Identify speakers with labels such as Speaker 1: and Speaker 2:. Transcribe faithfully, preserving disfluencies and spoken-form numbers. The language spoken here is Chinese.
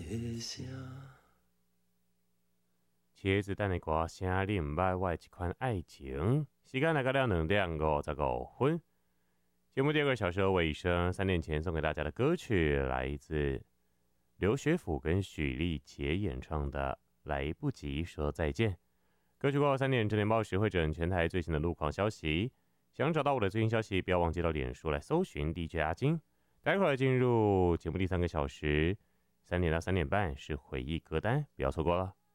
Speaker 1: 声。
Speaker 2: 茄子蛋的歌声你唔捌，我的一款爱情。时间来到了两点五十五分。节目第二个小时的尾声，三点前送给大家的歌曲来自刘学府跟许丽杰演唱的《来不及说再见》。歌曲过后三点，整点报时会整全台最新的路况消息。想找到我的最新消息，不要忘记到脸书来搜寻 D J 阿金。待会儿进入节目第三个小时，三点到三点半是回忆歌单，不要错过了。